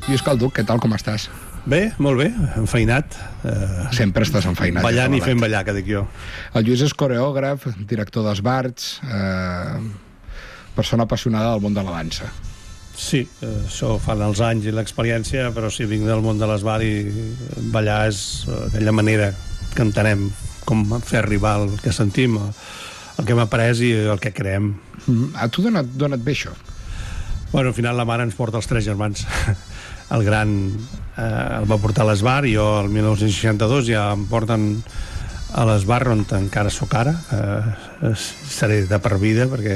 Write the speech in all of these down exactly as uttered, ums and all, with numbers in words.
Lluís Calduc, què tal, com estàs? Bé, molt bé, enfeinat. Eh, Sempre estàs enfeinat. Ballant i fent ballar, que dic jo. El Lluís és coreògraf, director d'esbarts, eh, persona apassionada del món de la dansa. Sí, eh, això fan els anys i l'experiència, però sí, vinc del món de l'esbar i ballar és aquella manera que entenem com fer arribar el que sentim, el que hem après i el que creem. Mm, a tu d'on et, d'on et ve això? Bueno, al final la mare ens porta els tres germans. El gran eh, el va portar a l'esbar i jo el dinou seixanta-dos ja em porten a l'esbar on encara sóc ara. Eh, seré de per vida perquè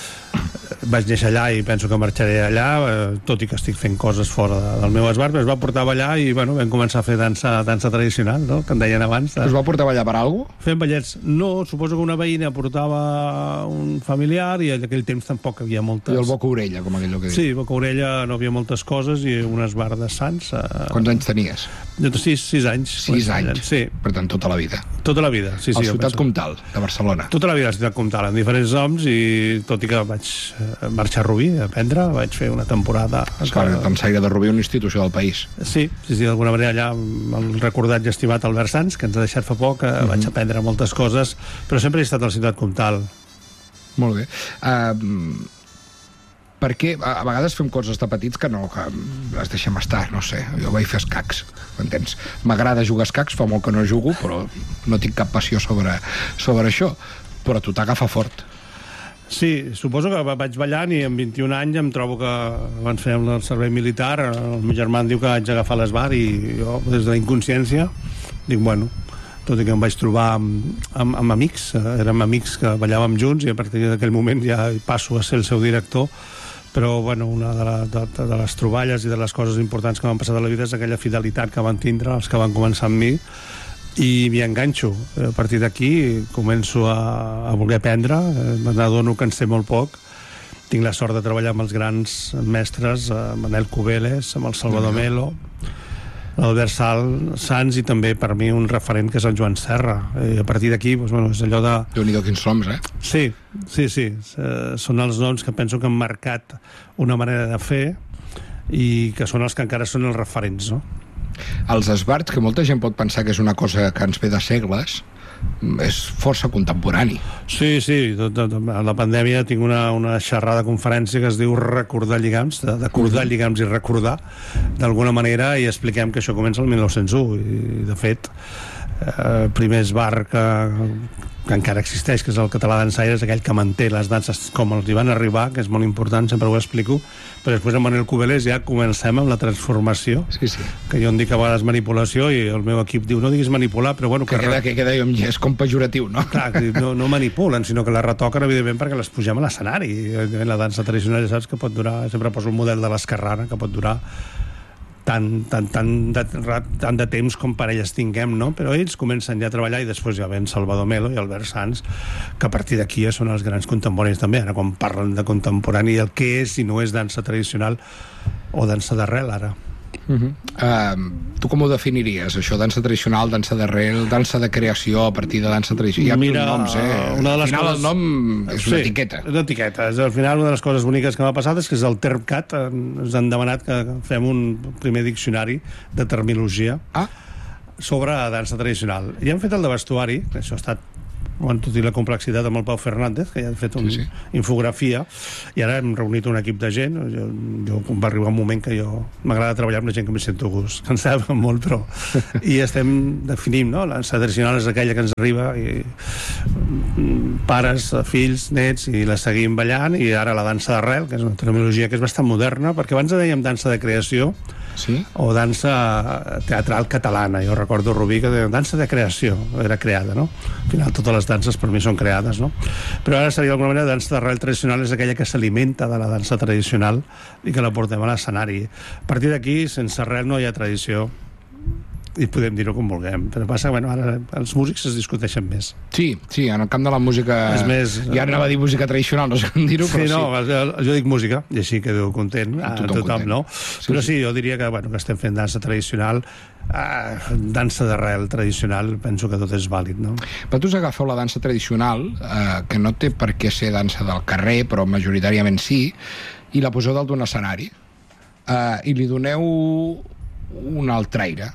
vaig néixer allà i penso que marxaré allà, eh, tot i que estic fent coses fora de, del meu esbar, però es va portar a ballar i bueno, vam començar a fer dansa, dansa tradicional, no? Que en deien abans. De... Us va portar a ballar per alguna cosa? Fent ballets. No, suposo que una veïna portava un familiar i en aquell temps tampoc havia moltes... I el boca-orella, com aquell que diu. Sí, boca-orella no havia moltes coses i un esbar de Sants. Eh... Quants anys tenies? Jo sis, sis anys. Sis anys? Sí. Per tant, tota la vida. Tota la vida, sí, sí. A la ciutat comtal, de Barcelona. Tota la vida a la ciutat comtal, en diferents noms, i tot i que vaig marxar a Rubí a aprendre, vaig fer una temporada... Esclar, que... Tansaire de Rubí, una institució del país. Sí, sí, sí, d'alguna manera allà el recordat i estimat Albert Sans, que ens ha deixat fa poc, mm-hmm. vaig aprendre moltes coses, però sempre he estat a la ciutat comtal. Molt bé. Uh, perquè a vegades fem coses de petits que no, que les deixem estar, no sé. Jo vaig fer escacs, m'entens? M'agrada jugar escacs, fa molt que no jugo, però no tinc cap passió sobre, sobre això. Però tu t'agafa fort. Sí, suposo que vaig ballant i amb vint-i-un anys em trobo que abans fèiem el servei militar, el meu germà em diu que haig d'agafar l'esbar i jo, des de la inconsciència, dic, bueno, tot i que em vaig trobar amb, amb, amb amics, érem amics que ballàvem junts i a partir d'aquell moment ja passo a ser el seu director, però bueno, una de, la, de, de les troballes i de les coses importants que m'han passat a la vida és aquella fidelitat que van tindre els que van començar amb mi i m'hi enganxo. A partir d'aquí començo a, a voler aprendre, m'adono que en sé molt poc. Tinc la sort de treballar amb els grans mestres, amb Manel Cubeles, amb el Salvador Melo, l'Albert Sal, Sans, i també per mi un referent que és el Joan Serra. I a partir d'aquí, doncs, bueno, és allò de... Déu-n'hi-do quins noms, eh? Sí, sí, sí. Són els noms que penso que han marcat una manera de fer i que són els que encara són els referents, no? Els esbarts, que molta gent pot pensar que és una cosa que ens ve de segles, és força contemporani. Sí, sí, tot, tot, a la pandèmia tinc una, una xerrada de conferència que es diu Recordar lligams, de, de cordar lligams i recordar d'alguna manera, i expliquem que això comença el mil nou-cents u i de fet el eh, primer esbar que, que encara existeix, que és el Català Dansaire, és aquell que manté les danses com els hi van arribar, que és molt important, sempre ho explico, però després amb Manel Cubeles ja comencem amb la transformació, sí, sí. Que jo en dic a vegades manipulació i el meu equip diu no diguis manipular, però bueno... Que, que queda, que queda jo, és com pejoratiu, no? Clar, no, no manipulen, sinó que la retoquen evidentment perquè les pugem a l'escenari. La dansa tradicional ja saps que pot durar, sempre poso un model de l'esquerrana que pot durar tant, tant, tant, de, tant de temps com parelles tinguem, no? Però ells comencen ja a treballar i després ja ven Salvador Melo i Albert Sans, que a partir d'aquí ja són els grans contemporanis també. Ara quan parlen de contemporani, el que és i no és dansa tradicional o dansa d'arrel, ara. Uh-huh. Uh, tu com ho definiries, això? Dansa tradicional, dansa d'arrel, dansa de creació a partir de dansa tradicional? Hi ha Mira, noms, eh? Una de les al final coses... el nom és una sí, etiqueta. És una etiqueta. Al final una de les coses boniques que m'ha passat és que és el TERPCAT, ens han demanat que fem un primer diccionari de terminologia ah. sobre dansa tradicional. I hem fet el de vestuari, que això ha estat quan tot i la complexitat amb el Pau Fernández, que ja ha fet una sí, sí. infografia, i ara hem reunit un equip de gent. Jo, jo va arribar un moment que jo m'agrada treballar amb la gent que m'hi sento gust, que ens saben molt, però i estem definim, no? La dansa tradicional és aquella que ens arriba i pares, fills, nets, i la seguim ballant, i ara la dansa d'arrel, que és una terminologia que és bastant moderna, perquè abans dèiem dansa de creació, sí? O dansa teatral catalana. Jo recordo Rubí que deia dansa de creació, era creada, no? Al final totes les danses per mi són creades, no? Però ara seria d'alguna manera dansa d'arrel tradicional és aquella que s'alimenta de la dansa tradicional i que la portem a l'escenari. A partir d'aquí, sense arrel no hi ha tradició, i podem dir-ho com vulguem, però passa que bueno, ara els músics es discuteixen més. Sí, sí, en el camp de la música és més, ja anava a dir música tradicional, no sé com dir-ho, però sí, no, sí. Jo dic música i així quedo content, a tothom, tothom content. No? Sí, però sí, jo diria que, bueno, que estem fent dansa tradicional, ah, dansa d'arrel tradicional, penso que tot és vàlid, no? Vosaltres agafeu la dansa tradicional, eh, que no té per què ser dansa del carrer, però majoritàriament sí, i la poseu dalt d'un escenari. uh, i li doneu un altre aire.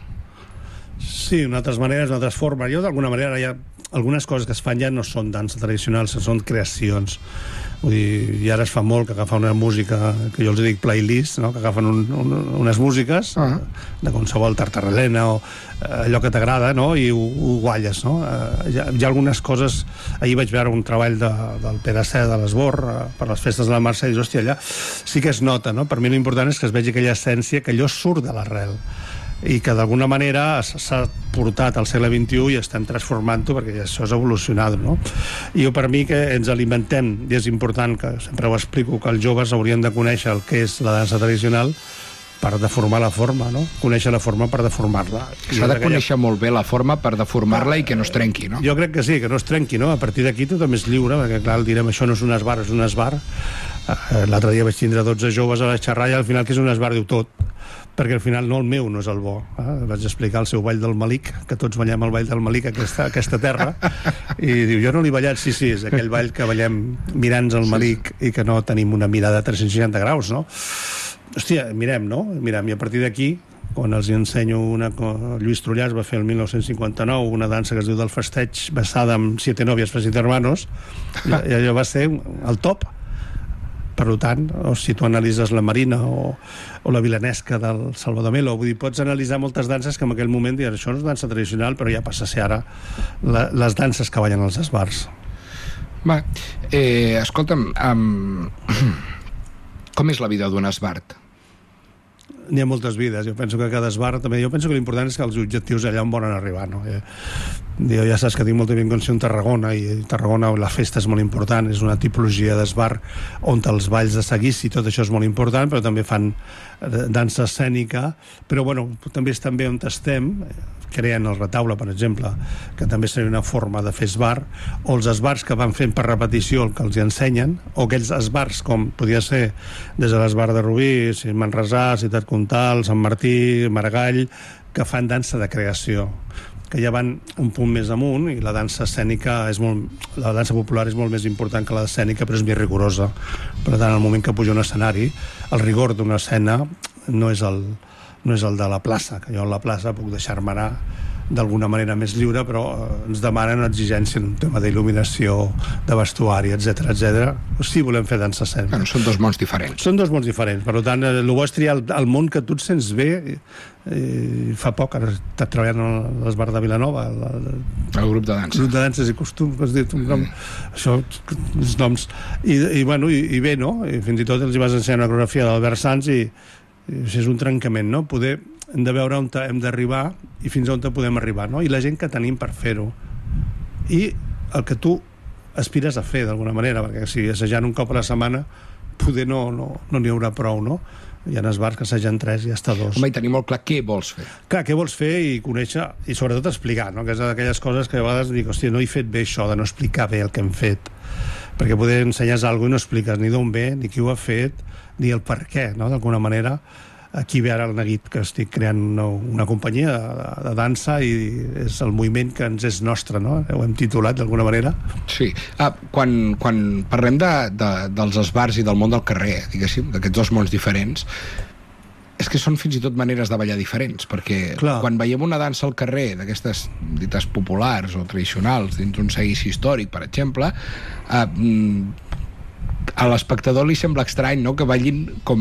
Sí, en altres maneres, en altres formes. Jo, d'alguna manera, hi ha algunes coses que es fan ja no són dansa tradicionals, són creacions. Vull dir, i ara es fa molt que agafen una música, que jo els dic playlist, no? Que agafen un, un, unes músiques uh -huh. de qualsevol tartarelena o eh, allò que t'agrada, no? I ho, ho gualles, no? Eh, hi, ha, hi ha algunes coses... Ahir vaig veure un treball de, del Pere C de l'Esbor eh, per les festes de la Mercè i dius, hòstia, allà sí que es nota, no? Per mi l'important és que es vegi aquella essència, que allò surt de l'arrel i que d'alguna manera s'ha portat al segle vint-i-u i estem transformant-ho perquè això és evolucionat, no? I jo, per mi, que ens alimentem, i és important, que sempre ho explico, que els joves haurien de conèixer el que és la dansa tradicional per deformar la forma, no? Conèixer la forma per deformar-la. S'ha de conèixer molt bé la forma per deformar-la i que no es trenqui, no? Jo crec que sí, que no es trenqui, no? A partir d'aquí tothom és lliure, perquè clar, direm, això no és un esbar, és un esbar. L'altre dia vaig tindre dotze joves a la xerrada i al final que és un esbar diu tot, perquè al final no, el meu no és el bo. Eh? Vaig explicar el seu ball del Malik, que tots ballem el ball del Malik a aquesta, a aquesta terra, i diu, jo no l'he ballat, sí, sí, és aquell ball que ballem mirant el Malik i que no tenim una mirada a tres-cents seixanta graus, no? Hòstia, mirem, no? Mirem, i a partir d'aquí, quan els ensenyo una... Lluís Trullàs va fer el mil nou-cents cinquanta-nou una dansa que es diu del festeig, basada en Siete novias, tres hermanos, i allò va ser el top. Per tant, o si tu analitzes la Marina o, o la Vilanesca del Salvador Melo, vull dir, pots analitzar moltes danses que en aquell moment diuen, això no és dansa tradicional, però ja passa a ser ara la, les danses que ballen als esbars. Va, eh, escolta'm, um, com és la vida d'un esbart? N'hi ha moltes vides, jo penso que cada esbar també, jo penso que l'important és que els objectius allà on volen arribar, no? Eh, jo ja saps que tinc molta vinculació en Tarragona, i Tarragona la festa és molt important, és una tipologia d'esbar on els balls de seguís i tot això és molt important, però també fan dansa escènica, però bueno, també és també on estem, creen el retaule, per exemple, que també seria una forma de fer esbar, o els esbars que van fent per repetició el que els ensenyen, o aquells esbars com podia ser des de l'esbar de Rubí, Manresà, Ciutat Comtal, Sant Martí, Maragall, que fan dansa de creació, que ja van un punt més amunt, i la dansa escènica és molt... la dansa popular és molt més important que la escènica, però és més rigorosa. Per tant, al moment que puja un escenari, el rigor d'una escena no és el no és el de la plaça, que jo a la plaça puc deixar-me anar d'alguna manera més lliure, però ens demanen una exigència en un tema d'il·luminació, de vestuari, etcètera, etcètera. Sí, volem fer dansa escènica. Bueno, són dos mons diferents. Són dos mons diferents. Per tant, el bo és triar el, el món que tu et sents bé. I fa poc, ara he estat treballant a l'Esbar de Vilanova, el, el grup de dansa. El grup de danses i costums, que has dit un nom, això, els noms. I, i, bueno, i, i bé, no? I fins i tot els hi vas ensenyar una coreografia d'Albert Sanz i, i és un trencament, no? Poder hem de veure on hem d'arribar i fins on podem arribar, no? I la gent que tenim per fer-ho. I el que tu aspires a fer, d'alguna manera, perquè si assajant un cop a la setmana poder no no, no n'hi haurà prou, no? Hi ha esbars que assagen tres i hasta dos. Home, i tenir molt clar què vols fer. Clar, què vols fer i conèixer, i sobretot explicar, no? Que és d'aquelles coses que a vegades dic, hòstia, no he fet bé això, de no explicar bé el que hem fet. Perquè poder ensenyar alguna cosa i no expliques ni d'on ve, ni qui ho ha fet, ni el per què, no? D'alguna manera. Aquí ve ara el neguit que estic creant una, una companyia de, de dansa i és el moviment que ens és nostre, no? Ho hem titulat d'alguna manera. Sí. Ah, quan, quan parlem de, de, dels esbars i del món del carrer, diguéssim, d'aquests dos mons diferents, és que són fins i tot maneres de ballar diferents, perquè Clar. quan veiem una dansa al carrer d'aquestes dites populars o tradicionals dins un seguici històric, per exemple, eh, a l'espectador li sembla estrany, no?, que ballin com,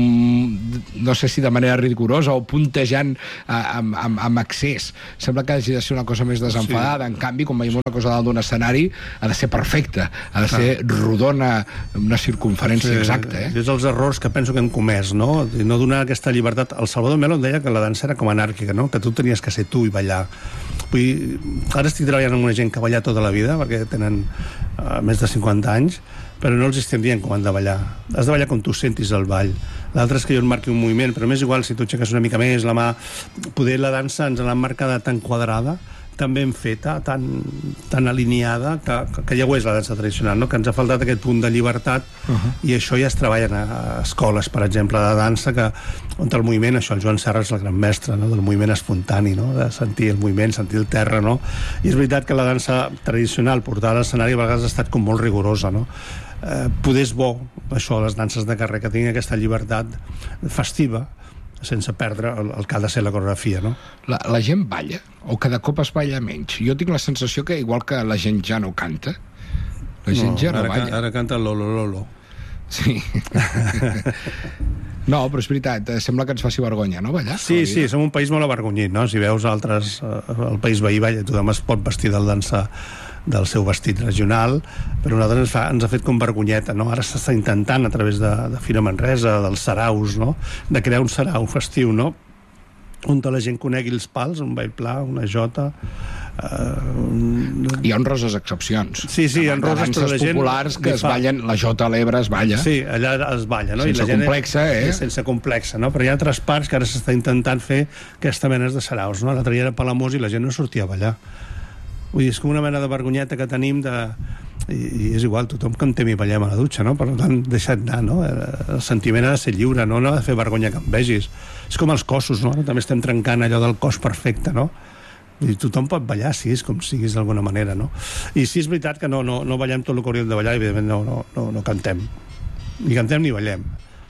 no sé si de manera rigorosa o puntejant eh, amb, amb, amb excés. Sembla que hagi de ser una cosa més desenfadada. Sí. En canvi, quan veiem una cosa dalt d'un escenari, ha de ser perfecta, ha de ser ah. rodona, una circunferència sí, exacta. Eh? És els errors que penso que hem comès, no? No donar aquesta llibertat. El Salvador Melo deia que la dansa era com anàrquica, no? Que tu tenies que ser tu i ballar. Vull dir, ara estic treballant amb una gent que ha ballat tota la vida, perquè tenen uh, més de cinquanta anys, però no els estem dient com han de ballar. Has de ballar com tu sentis el ball. L'altre és que jo en marqui un moviment, però m'és igual si tu aixeques una mica més la mà. Poder la dansa ens l'han marcada tan quadrada, tan ben feta, tan, tan alineada, que, que ja ho és la dansa tradicional, no? Que ens ha faltat aquest punt de llibertat, uh-huh. i això ja es treballa a escoles, per exemple, de dansa, que, on el moviment, això, el Joan Serra és el gran mestre, no? Del moviment espontani, no? De sentir el moviment, sentir el terra, no? I és veritat que la dansa tradicional portada a l'escenari a vegades ha estat com molt rigorosa, no? eh, poder és bo, això, les danses de carrer, que tinguin aquesta llibertat festiva, sense perdre el, el que ha de ser la coreografia, no? La, la gent balla? O cada cop es balla menys? Jo tinc la sensació que, igual que la gent ja no canta, la gent no, ja no ara, balla. Ara canta l'olo, l'olo. Sí. No, però és veritat, sembla que ens faci vergonya, no, ballar? Sí, sí, som un país molt avergonyit, no? Si veus altres, el país veí, balla, tothom es pot vestir del dansar del seu vestit regional, però a nosaltres ens, fa, ens ha fet com vergonyeta, no? Ara s'està intentant, a través de, de Fira Manresa, dels saraus, no? De crear un sarau festiu, no? On la gent conegui els pals, un ball pla, una jota... Uh, hi ha honroses excepcions. Sí, sí, hi ha honroses, però la gent populars que es ballen, la jota a l'Ebre es balla. Sí, allà es balla, no? Sense I la gent complexa, eh? És, sense complexa, no? Però hi ha altres parts que ara s'està intentant fer aquesta mena de saraus, no? L'altre dia era a Palamós i la gent no sortia a ballar. Vull dir, és com una mena de vergonyeta que tenim de... I, i és igual, tothom cantem i ballem a la dutxa, no? Per tant, deixa't anar, no? El sentiment ha de ser lliure, no? No ha de fer vergonya que em vegis. És com els cossos, no? També estem trencant allò del cos perfecte, no? I tothom pot ballar, sí, és com siguis d'alguna manera, no? I sí, és veritat que no, no, no ballem tot el que hauríem de ballar i, evidentment, no, no, no, no cantem. Ni cantem ni ballem.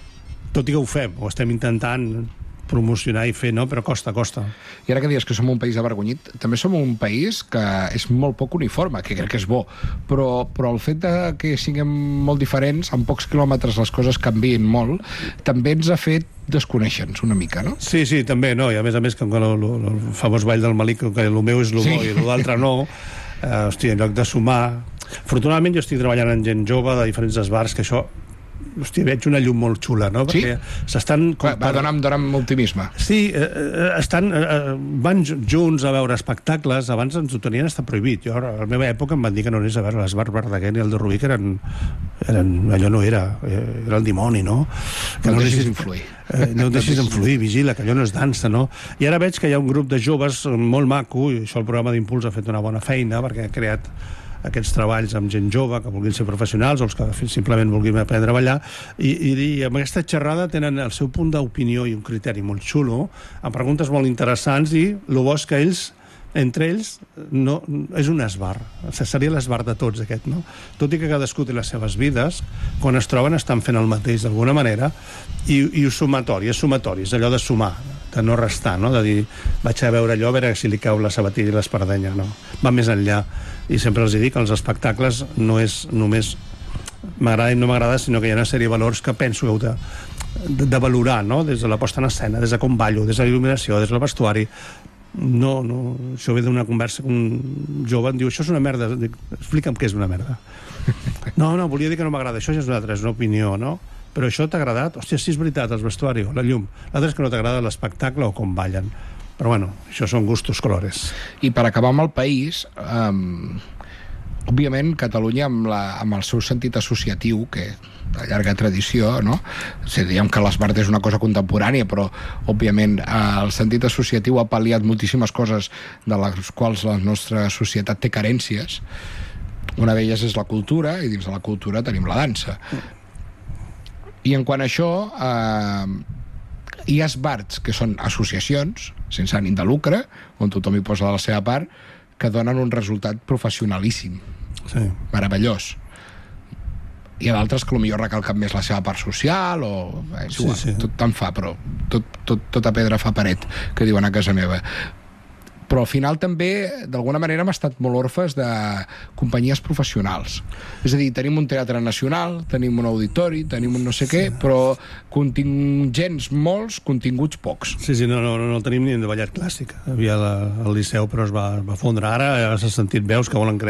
Tot i que ho fem, ho estem intentant promocionar i fer, no? Però costa, costa. I ara que dius que som un país avergonyit, també som un país que és molt poc uniforme, que crec que és bo, però, però el fet de que siguem molt diferents, en pocs quilòmetres les coses canvien molt, també ens ha fet desconèixer-nos una mica, no? Sí, sí, també, no? I a més a més, que el, el, el famós ball del Malic, que el meu és el sí. bo i l'altre no, eh, hosti, en lloc de sumar... Afortunadament jo estic treballant amb gent jove de diferents esbars, que això... Hòstia, veig una llum molt xula, no? Sí? Perquè s'estan... Va, va dona'm, dona'm optimisme. Sí, eh, estan, eh, van junts a veure espectacles, abans ens ho tenien estar prohibit. Jo, a la meva època em van dir que no anés a veure l'Esbar Verdaguer ni el de Rubí, que eren, eren... Allò no era, era el dimoni, no? Que no, no deixis influir. Eh, no et deixis influir, vigila, que allò no és dansa, no? I ara veig que hi ha un grup de joves molt maco, i això el programa d'Impuls ha fet una bona feina, perquè ha creat aquests treballs amb gent jove que vulguin ser professionals o els que simplement vulguin aprendre a ballar i, i, i amb aquesta xerrada tenen el seu punt d'opinió i un criteri molt xulo, amb preguntes molt interessants i el bo és que ells, entre ells, no, és un esbar, seria l'esbar de tots aquest, no? Tot i que cadascú té les seves vides, quan es troben estan fent el mateix d'alguna manera i, i sumatori, és sumatori, és allò de sumar, de no restar, no? De dir, vaig a veure allò, a veure si li cau la sabatilla i l'espardenya, no? Va més enllà. I sempre els dic que els espectacles no és només m'agrada i no m'agrada, sinó que hi ha una sèrie de valors que penso que heu de, de, de valorar, no? Des de la posta en escena, des de com ballo, des de la il·luminació, des del vestuari. No, no, això ve d'una conversa que un jove em diu, això és una merda. Dic, explica'm què és una merda. No, no, volia dir que no m'agrada, això ja és una altra, és una opinió, no? Però això t'ha agradat? Hòstia, sí, és veritat, el vestuari o la llum. L'altre és que no t'agrada l'espectacle o com ballen. Però bueno, això són gustos colores. I per acabar amb el país, um, òbviament Catalunya amb, la, amb el seu sentit associatiu, que de llarga tradició, no? O sigui, diguem que l'Esbart és una cosa contemporània, però òbviament el sentit associatiu ha pal·liat moltíssimes coses de les quals la nostra societat té carències. Una d'elles és la cultura, i dins de la cultura tenim la dansa. I en quant a això, eh, hi ha esbarts que són associacions sense ànim de lucre, on tothom hi posa de la seva part, que donen un resultat professionalíssim, sí. Meravellós. Hi ha d'altres que potser recalquen més la seva part social o... És igual, sí, sí. Tot te'n fa, però tot, tot, tota pedra fa paret, que diuen a casa meva. Però al final també, d'alguna manera, hem estat molt orfes de companyies professionals. És a dir, tenim un teatre nacional, tenim un auditori, tenim un no sé què, però contingents molts, continguts pocs. Sí, sí, no, no, no el tenim ni de ballet clàssic. Havia la, el Liceu, però es va, va fondre. Ara s'ha sentit veus que volen crear